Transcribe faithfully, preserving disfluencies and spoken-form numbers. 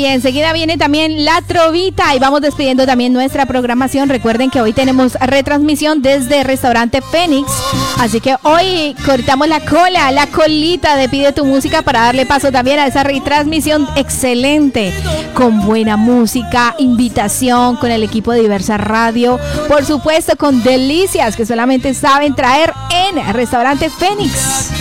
enseguida viene también La Trovita y vamos despidiendo también nuestra programación. Recuerden que hoy tenemos retransmisión desde Restaurante Fénix, así que hoy cortamos la cola, la colita de Pide Tu Música para darle paso también a esa retransmisión excelente, con buena música, invitación con el equipo de Diversa Radio, por supuesto con delicias que solamente saben traer en Restaurante Fénix.